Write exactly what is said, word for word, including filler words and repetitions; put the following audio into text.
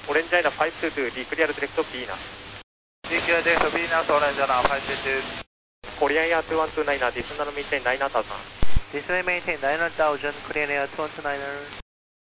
オレンジアイナファイブツーツー、リクリアルディレクト B な。 リクリアルディレクト B な、オレンジアイナファイブツーツー。 コリアンエアツーワンツーナイナー、ディスナルメインテインナイナータウザン。 Display maintain nine thousand, clear air two one two niner.